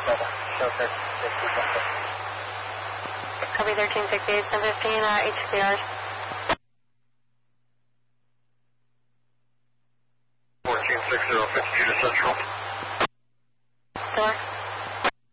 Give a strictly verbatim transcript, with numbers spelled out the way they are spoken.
Show thirteen sixty-seven. Copy thirteen sixty-eight, ten fifteen, uh, H C Rs. fourteen sixty, fifty-two to Central. Door.